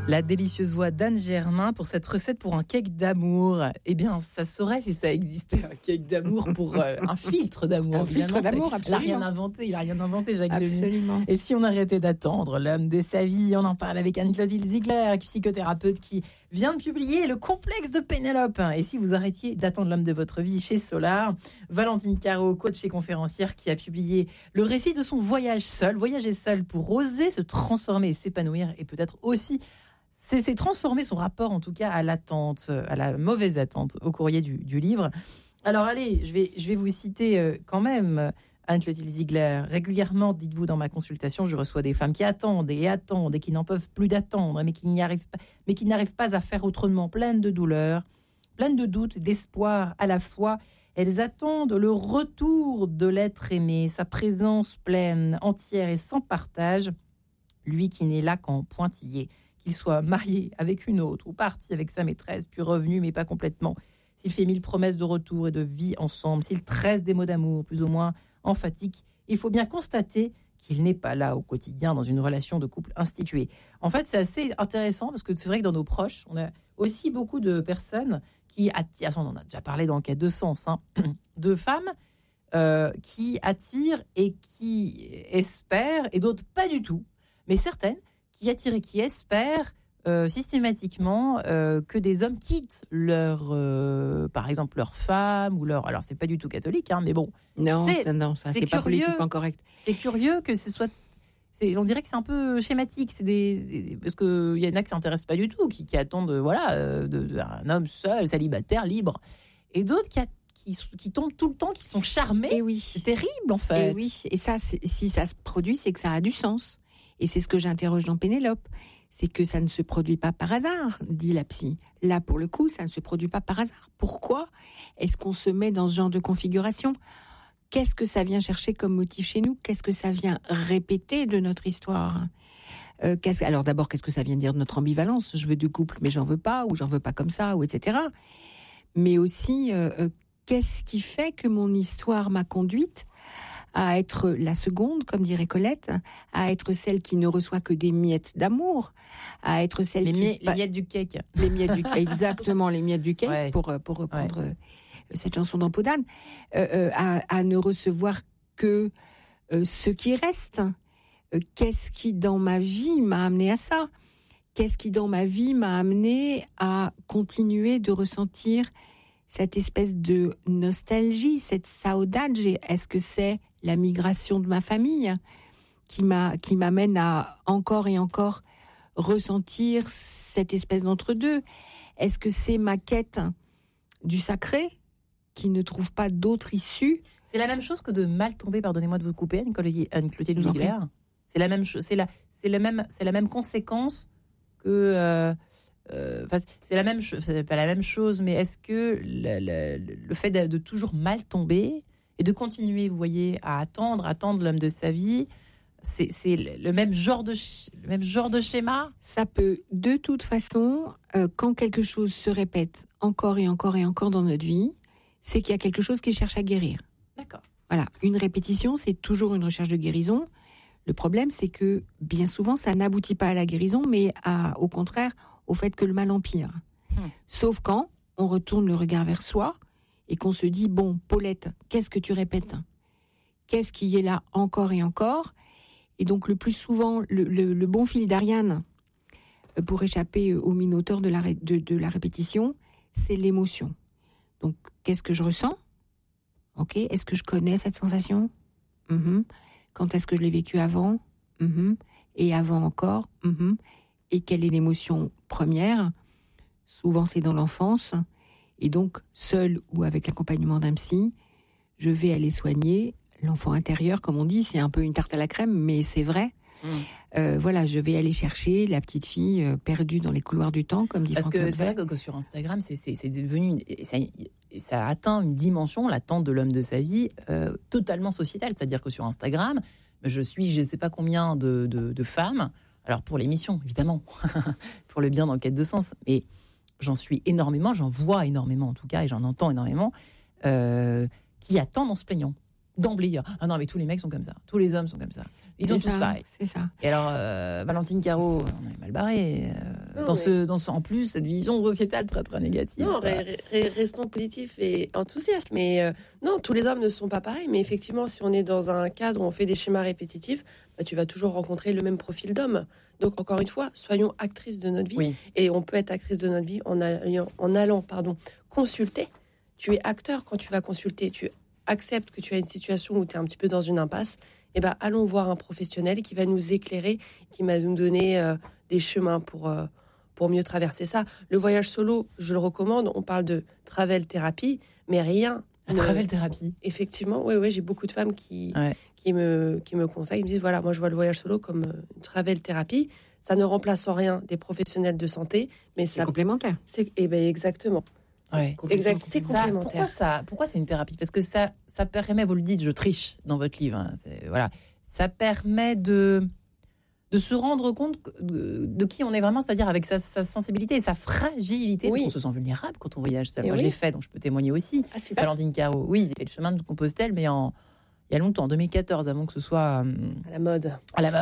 La délicieuse voix d'Anne Germain pour cette recette pour un cake d'amour. Eh bien, ça saurait si ça existait, un cake d'amour pour un filtre d'amour. Un filtre d'amour, absolument. Il n'a rien inventé, Jacques Denis. Absolument. Et si on arrêtait d'attendre l'homme de sa vie? On en parle avec Anne-Clotilde Ziegler, psychothérapeute qui vient de publier Le complexe de Pénélope. Et si vous arrêtiez d'attendre l'homme de votre vie chez Solar, Valentine Caro, coach et conférencière, qui a publié le récit de son voyager seul pour oser se transformer et s'épanouir, et peut-être aussi c'est transformer son rapport, en tout cas, à l'attente, à la mauvaise attente, au courrier du livre. Alors allez, je vais vous citer quand même, Anne-Clotilde Ziegler. Régulièrement, dites-vous, dans ma consultation, je reçois des femmes qui attendent et qui n'en peuvent plus d'attendre, mais qui n'arrivent pas à faire autrement, pleines de douleurs, pleines de doutes, d'espoir à la fois. Elles attendent le retour de l'être aimé, sa présence pleine, entière et sans partage, lui qui n'est là qu'en pointillé. Qu'il soit marié avec une autre ou parti avec sa maîtresse, puis revenu, mais pas complètement. S'il fait 1000 promesses de retour et de vie ensemble, s'il tresse des mots d'amour plus ou moins emphatiques, il faut bien constater qu'il n'est pas là au quotidien dans une relation de couple instituée. En fait, c'est assez intéressant parce que c'est vrai que dans nos proches, on a aussi beaucoup de personnes qui attirent, on en a déjà parlé dans le cas de sens, de femmes qui attirent et qui espèrent, et d'autres pas du tout, mais certaines qui attirent et qui espèrent systématiquement que des hommes quittent par exemple leur femme ou leur... Alors c'est pas du tout catholique, mais bon. Non, ça c'est pas politiquement correct. C'est curieux que ce soit... on dirait que c'est un peu schématique. Parce qu'il y en a qui s'intéressent pas du tout, qui attendent un homme seul, célibataire, libre. Et d'autres qui tombent tout le temps, qui sont charmés. Et oui. C'est terrible en fait. Et oui. Et ça, si ça se produit, c'est que ça a du sens. Et c'est ce que j'interroge dans Pénélope. C'est que ça ne se produit pas par hasard, dit la psy. Là, pour le coup, ça ne se produit pas par hasard. Pourquoi est-ce qu'on se met dans ce genre de configuration ? Qu'est-ce que ça vient chercher comme motif chez nous ? Qu'est-ce que ça vient répéter de notre histoire ? Alors d'abord, qu'est-ce que ça vient dire de notre ambivalence ? Je veux du couple, mais j'en veux pas, ou j'en veux pas comme ça, ou etc. Mais aussi, qu'est-ce qui fait que mon histoire m'a conduite à être la seconde, comme dirait Colette, à être celle qui ne reçoit que des miettes d'amour, à être celle les miettes du cake. Les miettes du cake, exactement, les miettes du cake, ouais. pour reprendre cette chanson d'Ampodane, à ne recevoir que ce qui reste. Qu'est-ce qui, dans ma vie, m'a amené à ça ? Qu'est-ce qui, dans ma vie, m'a amené à continuer de ressentir cette espèce de nostalgie, cette saudade? Est-ce que c'est la migration de ma famille qui m'amène à encore et encore ressentir cette espèce d'entre-deux? Est-ce que c'est ma quête du sacré qui ne trouve pas d'autre issue? C'est la même chose que de mal tomber, pardonnez-moi de vous couper, Anne-Clotilde Ziegler. C'est la même chose, c'est la même conséquence que... c'est la même chose, c'est pas la même chose, mais est-ce que le fait de toujours mal tomber et de continuer, vous voyez, à attendre l'homme de sa vie, c'est le même genre de schéma? Ça peut, de toute façon, quand quelque chose se répète encore et encore et encore dans notre vie, c'est qu'il y a quelque chose qui cherche à guérir. D'accord. Voilà, une répétition, c'est toujours une recherche de guérison. Le problème, c'est que bien souvent, ça n'aboutit pas à la guérison, mais au contraire, au fait que le mal empire. Sauf quand on retourne le regard vers soi et qu'on se dit, bon, Paulette, qu'est-ce que tu répètes ? Qu'est-ce qui est là encore et encore ? Et donc, le plus souvent, le bon fil d'Ariane, pour échapper au minotaure de la répétition, c'est l'émotion. Donc, qu'est-ce que je ressens ? Ok, est-ce que je connais cette sensation ? Quand est-ce que je l'ai vécue avant ? Et avant encore ? Et quelle est l'émotion première ? Souvent, c'est dans l'enfance. Et donc, seul ou avec l'accompagnement d'un psy, je vais aller soigner l'enfant intérieur. Comme on dit, c'est un peu une tarte à la crème, mais c'est vrai. Voilà, je vais aller chercher la petite fille perdue dans les couloirs du temps, comme dit Franck Lopez. Parce que c'est vrai que sur Instagram, c'est devenu... Ça a atteint une dimension, l'attente de l'homme de sa vie, totalement sociétale. C'est-à-dire que sur Instagram, je suis je ne sais pas combien de femmes... Alors pour l'émission, évidemment, pour le bien dans le quête de sens, mais j'en suis énormément, j'en vois énormément en tout cas, et j'en entends énormément, qui attendent en se plaignant, d'emblée. Ah non, mais tous les mecs sont comme ça, tous les hommes sont comme ça, ils sont tous pareils. C'est ça. Et alors, Valentine Caro, on est mal barré. en plus, cette vision sociétale très, très négative. Non, restons positifs et enthousiastes. Mais non, tous les hommes ne sont pas pareils. Mais effectivement, si on est dans un cadre où on fait des schémas répétitifs, tu vas toujours rencontrer le même profil d'homme. Donc, encore une fois, soyons actrices de notre vie. Oui. Et on peut être actrice de notre vie en allant consulter. Tu es acteur quand tu vas consulter. Tu acceptes que tu as une situation où tu es un petit peu dans une impasse. Eh ben, allons voir un professionnel qui va nous éclairer, qui va nous donner des chemins pour mieux traverser ça. Le voyage solo, je le recommande. On parle de travel thérapie, mais rien. Travel thérapie. Effectivement, oui, j'ai beaucoup de femmes qui me conseillent, ils me disent voilà, moi je vois le voyage solo comme une travel thérapie. Ça ne remplace en rien des professionnels de santé, mais c'est complémentaire. Exactement. Ouais. Exact, c'est complémentaire. Pourquoi c'est une thérapie ? Parce que ça permet, vous le dites, je triche dans votre livre, hein, voilà, ça permet de se rendre compte de qui on est vraiment, c'est-à-dire avec sa sensibilité et sa fragilité, parce qu'on se sent vulnérable quand on voyage seul. Moi, je l'ai fait, donc je peux témoigner aussi. Ah, super. Valentine Caro, oui, j'ai fait le chemin de Compostelle, mais il y a longtemps, en 2014, avant que ce soit... à la mode.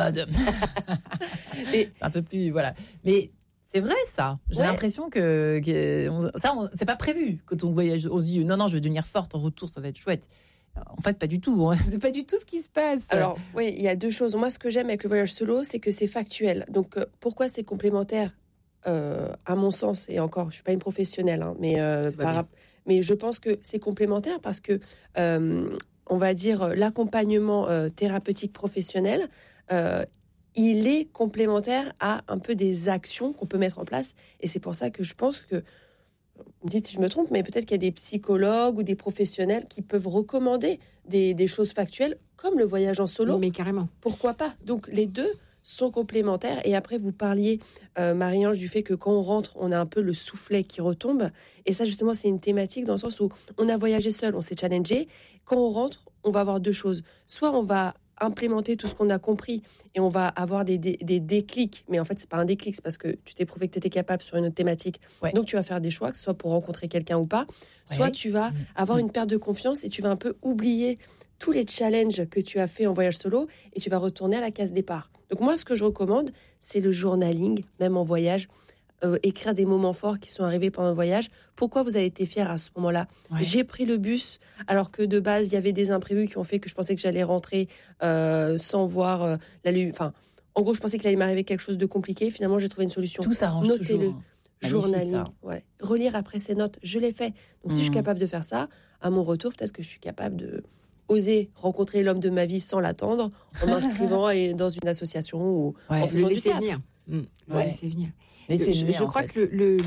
Et un peu plus, voilà. Mais... c'est vrai ça. J'ai l'impression que c'est pas prévu quand on voyage. On se dit non, je vais devenir forte en retour, ça va être chouette. En fait, pas du tout. C'est pas du tout ce qui se passe. Alors oui, il y a deux choses. Moi, ce que j'aime avec le voyage solo, c'est que c'est factuel. Donc pourquoi c'est complémentaire à mon sens, et encore, je suis pas une professionnelle, hein, mais je pense que c'est complémentaire parce que on va dire l'accompagnement thérapeutique professionnel. Il est complémentaire à un peu des actions qu'on peut mettre en place. Et c'est pour ça que je pense que, dites si je me trompe, mais peut-être qu'il y a des psychologues ou des professionnels qui peuvent recommander des choses factuelles, comme le voyage en solo. Mais carrément. Pourquoi pas ? Donc les deux sont complémentaires. Et après, vous parliez, Marie-Ange, du fait que quand on rentre, on a un peu le soufflet qui retombe. Et ça, justement, c'est une thématique dans le sens où on a voyagé seul, on s'est challengé. Quand on rentre, on va avoir deux choses. Soit on va implémenter tout ce qu'on a compris et on va avoir des déclics, mais en fait c'est pas un déclic, c'est parce que tu t'es prouvé que tu étais capable sur une autre thématique, donc tu vas faire des choix, que ce soit pour rencontrer quelqu'un ou pas, soit tu vas avoir une perte de confiance et tu vas un peu oublier tous les challenges que tu as fait en voyage solo et tu vas retourner à la case départ. Donc moi ce que je recommande, c'est le journaling, même en voyage, écrire des moments forts qui sont arrivés pendant le voyage. Pourquoi vous avez été fier à ce moment-là ? J'ai pris le bus alors que de base il y avait des imprévus qui ont fait que je pensais que j'allais rentrer sans voir la lumière. Enfin, en gros, je pensais qu'il allait m'arriver quelque chose de compliqué. Finalement, j'ai trouvé une solution. Tout s'arrange Notez-le. toujours. Journaling. Relire après ces notes, je l'ai fait. Donc si je suis capable de faire ça, à mon retour, peut-être que je suis capable de oser rencontrer l'homme de ma vie sans l'attendre, en m'inscrivant dans une association ou en faisant du théâtre. Laisser venir. Je crois que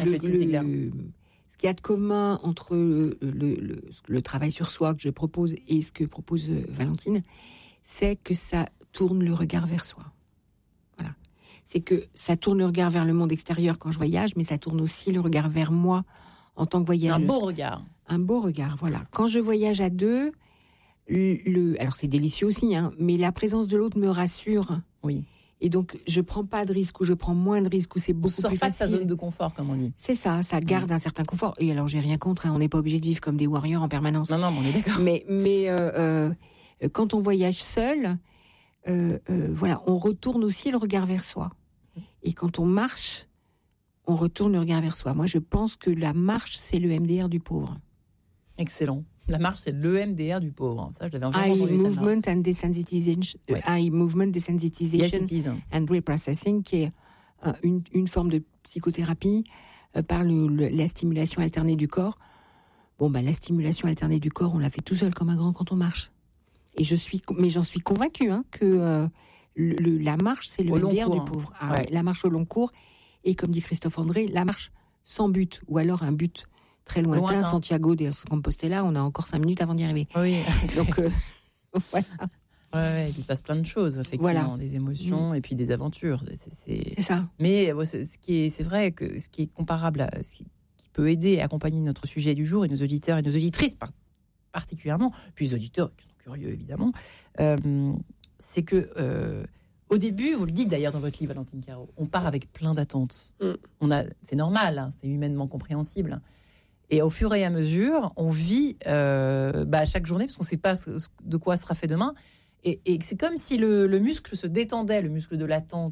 ce qu'il y a de commun entre le travail sur soi que je propose et ce que propose Valentine, c'est que ça tourne le regard vers soi. Voilà. C'est que ça tourne le regard vers le monde extérieur quand je voyage, mais ça tourne aussi le regard vers moi en tant que voyageuse. Un beau regard. Un beau regard, voilà. Quand je voyage à deux, alors c'est délicieux aussi, hein, mais la présence de l'autre me rassure. Oui. Et donc, je prends pas de risques ou je prends moins de risques ou c'est beaucoup plus facile. Pas de sa zone de confort, comme on dit. C'est ça garde un certain confort. Et alors, j'ai rien contre, hein, on n'est pas obligé de vivre comme des warriors en permanence. Non, on est d'accord. Mais quand on voyage seul, voilà, on retourne aussi le regard vers soi. Et quand on marche, on retourne le regard vers soi. Moi, je pense que la marche, c'est le MDR du pauvre. Excellent. La marche, c'est l'EMDR du pauvre. Ça, je l'avais entendu. Eye movement and desensitization. Eye movement, desensitization and reprocessing, qui est une forme de psychothérapie par la stimulation alternée du corps. La stimulation alternée du corps, on la fait tout seul comme un grand quand on marche. Et j'en suis convaincue que la marche, c'est le MDR du pauvre. La marche au long cours. Et comme dit Christophe André, la marche sans but, ou alors un but très lointain. Santiago de Compostela, on a encore 5 minutes avant d'y arriver. Oui. Donc, voilà. Et puis il se passe plein de choses, effectivement, des émotions et puis des aventures. C'est ça. Mais c'est vrai que ce qui est comparable à ce qui peut aider et accompagner notre sujet du jour, et nos auditeurs et nos auditrices particulièrement, puis les auditeurs qui sont curieux évidemment, c'est que au début, vous le dites d'ailleurs dans votre livre, Valentine Caro, on part avec plein d'attentes. C'est normal, hein, c'est humainement compréhensible. Et au fur et à mesure, on vit chaque journée, parce qu'on ne sait pas de quoi sera fait demain. Et c'est comme si le muscle se détendait, le muscle de l'attente.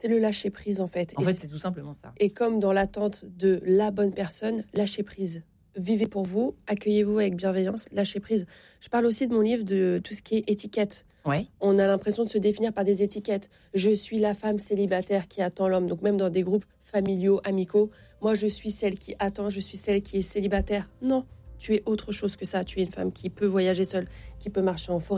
C'est le lâcher prise en fait. En fait, c'est tout simplement ça. Et comme dans l'attente de la bonne personne, lâchez prise. Vivez pour vous, accueillez-vous avec bienveillance, lâchez prise. Je parle aussi de mon livre de tout ce qui est étiquette. Ouais. On a l'impression de se définir par des étiquettes. Je suis la femme célibataire qui attend l'homme. Donc même dans des groupes familiaux, amicaux, moi je suis celle qui attend, je suis celle qui est célibataire. Non, tu es autre chose que ça. Tu es une femme qui peut voyager seule, qui peut marcher en forêt.